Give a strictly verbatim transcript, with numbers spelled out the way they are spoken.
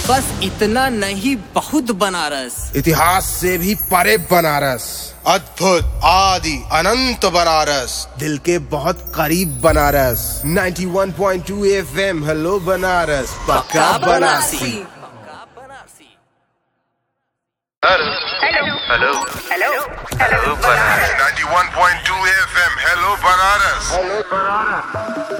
बस इतना नहीं, बहुत बनारस। इतिहास से भी परे बनारस, अद्भुत आदि अनंत बनारस, दिल के बहुत करीब बनारस। नाइंटी वन point two FM, hello Banaras, पक्का Banarasi. Hello hello hello hello Banaras. Ninety वन point two FM, hello Banaras.